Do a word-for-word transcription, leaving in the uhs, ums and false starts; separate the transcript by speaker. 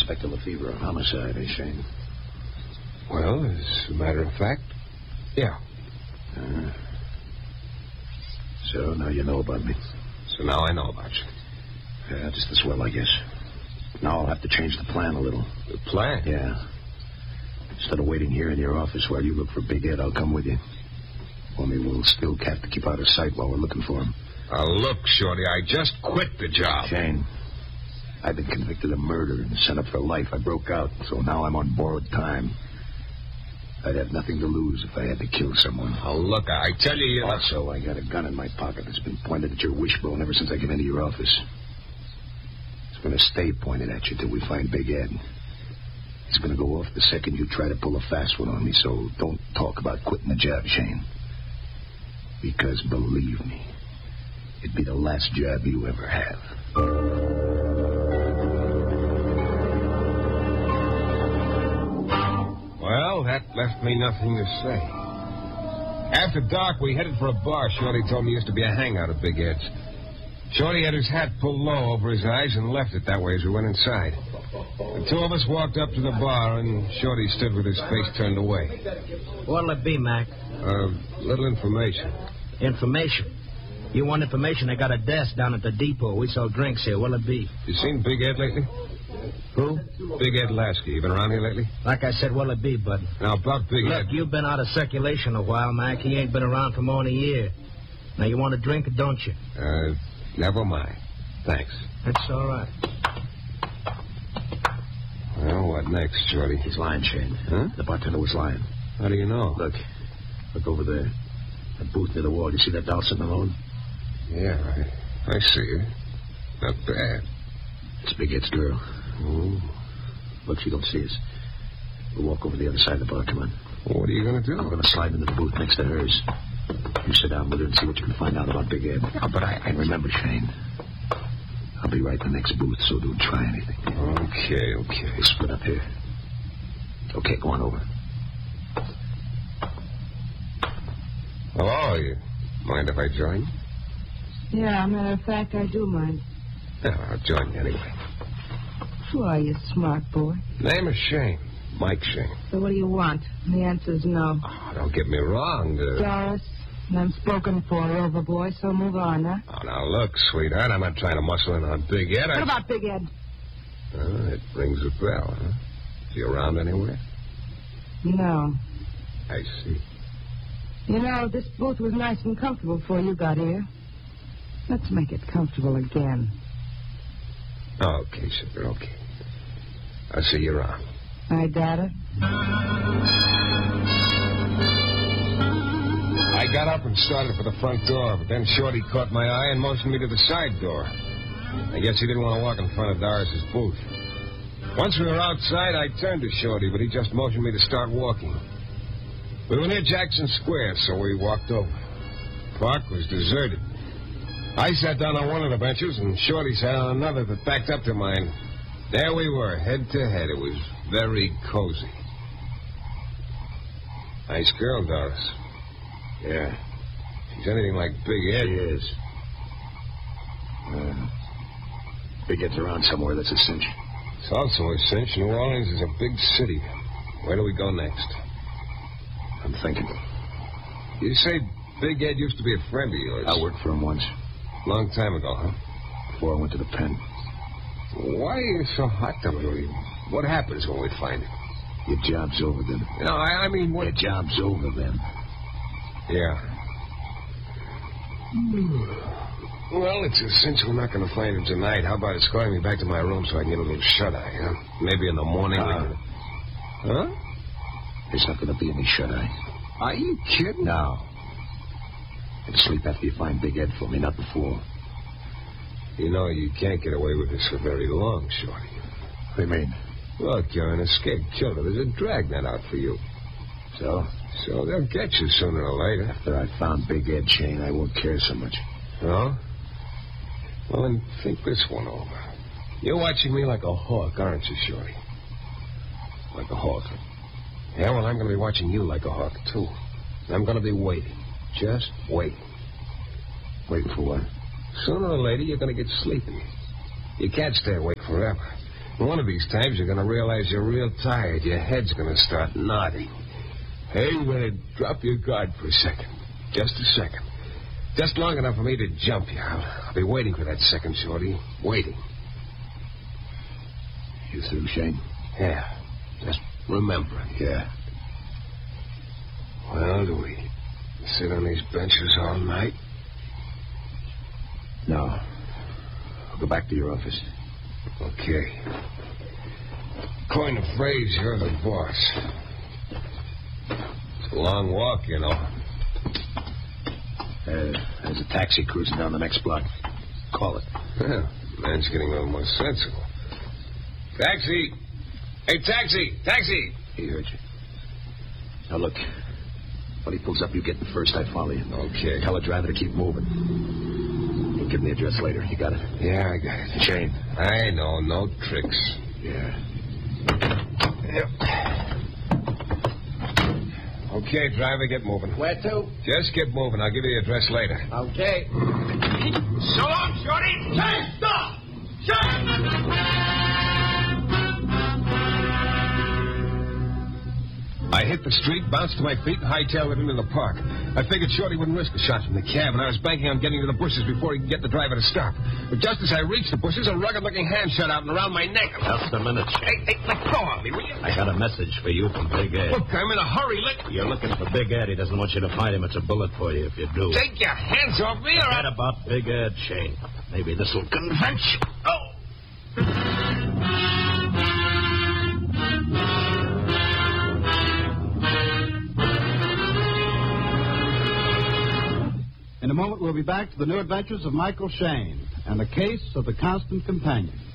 Speaker 1: Inspector Lefevre, a homicide, eh, Shane?
Speaker 2: Well, as a matter of fact, yeah.
Speaker 1: Uh, so now you know about me.
Speaker 2: So now I know about you.
Speaker 1: Yeah, just as well, I guess. Now I'll have to change the plan a little.
Speaker 2: The plan?
Speaker 1: Yeah. Instead of waiting here in your office while you look for Big Ed, I'll come with you. Only we'll still have to keep out of sight while we're looking for him.
Speaker 2: Uh, look, Shorty, I just quit the job.
Speaker 1: Shane, I've been convicted of murder and sent up for life. I broke out, so now I'm on borrowed time. I'd have nothing to lose if I had to kill someone.
Speaker 2: Oh, look, I tell you... you
Speaker 1: also, I got a gun in my pocket that's been pointed at your wishbone ever since I came into your office. It's going to stay pointed at you till we find Big Ed. It's going to go off the second you try to pull a fast one on me, so don't talk about quitting the job, Shane. Because believe me, it'd be the last job you ever have.
Speaker 2: Well, that left me nothing to say. After dark, we headed for a bar Shorty told me used to be a hangout of Big Ed's. Shorty had his hat pulled low over his eyes and left it that way as we went inside. The two of us walked up to the bar, and Shorty stood with his face turned away.
Speaker 3: What'll it be, Mac?
Speaker 2: Uh, little information.
Speaker 3: Information? You want information? I got a desk down at the depot. We sell drinks here. What'll it be?
Speaker 2: You seen Big Ed lately?
Speaker 3: Who?
Speaker 2: Big Ed Lasky. You been around here lately?
Speaker 3: Like I said, what'll it be, bud?
Speaker 2: Now, about Big
Speaker 3: Look,
Speaker 2: Ed...
Speaker 3: Look, you've been out of circulation a while, Mac. He ain't been around for more than a year. Now, you want a drink, or don't you?
Speaker 2: Uh, never mind. Thanks.
Speaker 3: That's all right.
Speaker 2: Well, what next, Shorty?
Speaker 1: He's lying, Shane.
Speaker 2: Huh?
Speaker 1: The bartender was lying.
Speaker 2: How do you know?
Speaker 1: Look. Look over there. That booth near the wall. You see that doll sitting alone?
Speaker 2: Yeah, I, I see her. Not bad.
Speaker 1: It's Big Ed's girl.
Speaker 2: Oh.
Speaker 1: Look, she don't see us. We'll walk over the other side of the bar. Come on.
Speaker 2: Well, what are you going to do?
Speaker 1: I'm going to slide into the booth next to hers. You sit down with her and see what you can find out about Big Ed.
Speaker 2: Yeah, but I... I...
Speaker 1: And remember, Shane, I'll be right in the next booth, so don't try anything.
Speaker 2: Okay, okay.
Speaker 1: We'll split up here. Okay, go on over.
Speaker 2: Hello, you mind if I join?
Speaker 4: Yeah, matter of fact, I do mind.
Speaker 2: Yeah, I'll join you anyway.
Speaker 4: Who are you, smart boy?
Speaker 2: Name is Shane. Mike Shane.
Speaker 4: So what do you want? The answer's no.
Speaker 2: Oh, don't get me wrong. Uh...
Speaker 4: Doris, I'm spoken for, Rover boy, so move on, huh?
Speaker 2: Oh, now look, sweetheart, I'm not trying to muscle in on Big Ed.
Speaker 4: What
Speaker 2: I...
Speaker 4: about Big Ed?
Speaker 2: Uh, it rings a bell, huh? Is he around anywhere?
Speaker 4: No.
Speaker 2: I see.
Speaker 4: You know, this booth was nice and comfortable before you got here. Let's make it comfortable again.
Speaker 2: Okay, sugar, okay. I'll see you around.
Speaker 4: I doubt it.
Speaker 2: I got up and started for the front door, but then Shorty caught my eye and motioned me to the side door. I guess he didn't want to walk in front of Doris's booth. Once we were outside, I turned to Shorty, but he just motioned me to start walking. We were near Jackson Square, so we walked over. The park was deserted. I sat down on one of the benches, and Shorty sat on another that backed up to mine. There we were, head to head. It was very cozy. Nice girl, Doris.
Speaker 1: Yeah.
Speaker 2: She's anything like Big Ed.
Speaker 1: She is. Uh, Big Ed's around somewhere, that's a cinch.
Speaker 2: It's also a cinch. New Orleans is a big city. Where do we go next?
Speaker 1: I'm thinking.
Speaker 2: You say Big Ed used to be a friend of yours.
Speaker 1: I worked for him once.
Speaker 2: Long time ago, huh?
Speaker 1: Before I went to the pen.
Speaker 2: Why are you so hot up here? What happens when we find him?
Speaker 1: Your job's over then.
Speaker 2: No, I, I mean, what...
Speaker 1: Your job's over then.
Speaker 2: Yeah. Well, it's a cinch we're not going to find him tonight. How about escorting me back to my room so I can get a little shut-eye, huh? Maybe in the morning
Speaker 1: uh,
Speaker 2: we can... Huh?
Speaker 1: There's not going to be any shut-eye.
Speaker 2: Are you kidding?
Speaker 1: No. And sleep after you find Big Ed for me, not before.
Speaker 2: You know, you can't get away with this for very long, Shorty.
Speaker 1: What do you mean?
Speaker 2: Look, you're an escaped killer. There's a dragnet out for you.
Speaker 1: So?
Speaker 2: So they'll get you sooner or later.
Speaker 1: After I found Big Ed, Shane, I won't care so much.
Speaker 2: No? Well, then think this one over. You're watching me like a hawk, aren't you, Shorty?
Speaker 1: Like a hawk?
Speaker 2: Yeah, well, I'm going to be watching you like a hawk, too. And I'm going to be waiting. Just waiting.
Speaker 1: Waiting for what?
Speaker 2: Sooner or later, you're going to get sleepy. You can't stay awake forever. One of these times, you're going to realize you're real tired. Your head's going to start nodding. Hey, you better drop your guard for a second. Just a second. Just long enough for me to jump you. I'll, I'll be waiting for that second, Shorty. Waiting.
Speaker 1: You through, Shane?
Speaker 2: Yeah. Just remembering.
Speaker 1: Yeah.
Speaker 2: Well, do we sit on these benches all night?
Speaker 1: No. Go back to your office.
Speaker 2: Okay. Coin the phrase, you're the boss. It's a long walk, you know.
Speaker 1: Uh, there's a taxi cruising down the next block. Call it.
Speaker 2: Yeah, man's getting a little more sensible. Taxi! Hey, taxi! Taxi!
Speaker 1: He heard you. Now, look. When he pulls up, you get in first. I follow you.
Speaker 2: Okay.
Speaker 1: Tell the driver to keep moving. You'll give me the address later. You got it?
Speaker 2: Yeah, I got it.
Speaker 1: Shane.
Speaker 2: I know. No tricks.
Speaker 1: Yeah.
Speaker 2: Yep. Okay, driver, get moving.
Speaker 3: Where to?
Speaker 2: Just get moving. I'll give you the address later.
Speaker 3: Okay.
Speaker 2: So long, Shorty!
Speaker 3: Shane, stop! Shane!
Speaker 2: I hit the street, bounced to my feet, and hightailed it into the park. I figured Shorty wouldn't risk a shot from the cab, and I was banking on getting to the bushes before he could get the driver to stop. But just as I reached the bushes, a rugged-looking hand shot out and around my neck.
Speaker 3: Just a minute, Shane.
Speaker 2: Hey, hey, let go of me, will you?
Speaker 3: I got a message for you from Big Ed.
Speaker 2: Look, I'm in a hurry. Let...
Speaker 3: You're looking for Big Ed. He doesn't want you to find him. It's a bullet for you if you do.
Speaker 2: Take your hands off me, or
Speaker 3: Forget
Speaker 2: I'll...
Speaker 3: about Big Ed, Shane. Maybe this will convince you.
Speaker 2: Oh!
Speaker 5: In a moment, we'll be back to the new adventures of Michael Shane and the case of the Constant Companion.